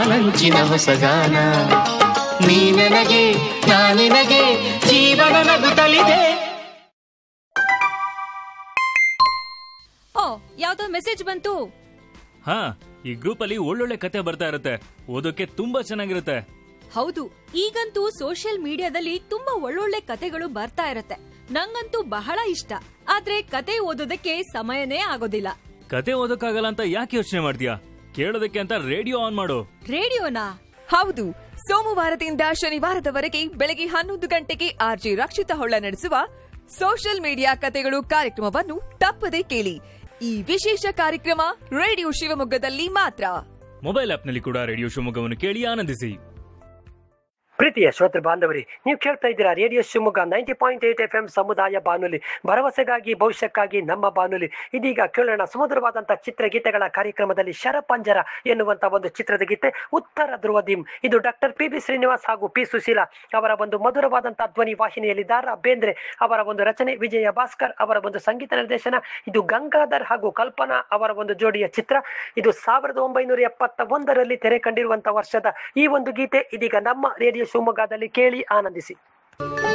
ನಂಚಿನ ಹೊಸಗಾನ ನೀ ನನಗೆ ನಾನಿನಗೆ ಜೀವನ ನಗುತ್ತಲಿದೆ. ಓ, ಯಾವ್ದೋ ಮೆಸೇಜ್ ಬಂತು. ಹಾ, ಈ ಗ್ರೂಪ್ ಅಲ್ಲಿ ಒಳ್ಳೊಳ್ಳೆ ಕತೆ ಬರ್ತಾ ಇರುತ್ತೆ, ಓದೋಕೆ ತುಂಬಾ ಚೆನ್ನಾಗಿರುತ್ತೆ. ಹೌದು, ಈಗಂತೂ ಸೋಷಿಯಲ್ ಮೀಡಿಯಾದಲ್ಲಿ ತುಂಬಾ ಒಳ್ಳೊಳ್ಳೆ ಕತೆಗಳು ಬರ್ತಾ ಇರತ್ತೆ. ನಂಗಂತೂ ಬಹಳ ಇಷ್ಟ. ಆದ್ರೆ ಕತೆ ಓದೋದಕ್ಕೆ ಸಮಯನೇ ಆಗೋದಿಲ್ಲ. ಕತೆ ಓದೋಕ್ಕಾಗಲ್ಲ ಅಂತ ಯಾಕೆ ಯೋಚನೆ ಮಾಡ್ತೀಯಾ? ಕೇಳೋದಕ್ಕೆ ಅಂತ ರೇಡಿಯೋ ಆನ್ ಮಾಡು. ರೇಡಿಯೋನಾ? ಹೌದು, ಸೋಮವಾರದಿಂದ ಶನಿವಾರದವರೆಗೆ ಬೆಳಗ್ಗೆ 11 ಗಂಟೆಗೆ ಆರ್ಜಿ ರಕ್ಷಿತಾ ಹೊಳ್ಳ ನಡೆಸುವ ಸೋಷಿಯಲ್ ಮೀಡಿಯಾ ಕತೆಗಳು ಕಾರ್ಯಕ್ರಮವನ್ನು ತಪ್ಪದೇ ಕೇಳಿ. ಈ ವಿಶೇಷ ಕಾರ್ಯಕ್ರಮ ರೇಡಿಯೋ ಶಿವಮೊಗ್ಗದಲ್ಲಿ ಮಾತ್ರ. ಮೊಬೈಲ್ ಆಪ್ನಲ್ಲಿ ಕೂಡ ರೇಡಿಯೋ ಶಿವಮೊಗ್ಗವನ್ನು ಕೇಳಿ ಆನಂದಿಸಿ. ಪ್ರೀತಿಯ ಶ್ರೋತೃ ಬಾಂಧವರಿ, ನೀವು ಕೇಳ್ತಾ ಇದ್ದೀರಾ ರೇಡಿಯೋ ಶಿವಮೊಗ್ಗ 90.8 FM ಸಮುದಾಯ ಬಾನುಲಿ, ಭರವಸೆಗಾಗಿ ಭವಿಷ್ಯಕ್ಕಾಗಿ ನಮ್ಮ ಬಾನುಲಿ. ಇದೀಗ ಕೇಳೋಣ ಸುಮಧುರವಾದಂತಹ ಚಿತ್ರಗೀತೆಗಳ ಕಾರ್ಯಕ್ರಮದಲ್ಲಿ ಶರಪಂಜರ ಎನ್ನುವಂತ ಒಂದು ಚಿತ್ರದ ಗೀತೆ, ಉತ್ತರ ಧ್ರುವ ದೀಮ್. ಇದು ಡಾಕ್ಟರ್ ಪಿ ಶ್ರೀನಿವಾಸ್ ಹಾಗೂ ಪಿ ಸುಶೀಲಾ ಅವರ ಒಂದು ಮಧುರವಾದಂತಹ ಧ್ವನಿ ವಾಹಿನಿಯಲ್ಲಿ, ದಾರಾ ಬೇಂದ್ರೆ ಅವರ ಒಂದು ರಚನೆ, ವಿಜಯ ಭಾಸ್ಕರ್ ಅವರ ಒಂದು ಸಂಗೀತ ನಿರ್ದೇಶನ. ಇದು ಗಂಗಾಧರ್ ಹಾಗೂ ಕಲ್ಪನಾ ಅವರ ಒಂದು ಜೋಡಿಯ ಚಿತ್ರ. ಇದು 1971ರಲ್ಲಿ ತೆರೆ ಕಂಡಿರುವಂತಹ ವರ್ಷದ ಈ ಒಂದು ಗೀತೆ ಇದೀಗ ನಮ್ಮ ರೇಡಿಯೋ ಶಿವಮೊಗ್ಗದಲ್ಲಿ ಕೇಳಿ ಆನಂದಿಸಿ.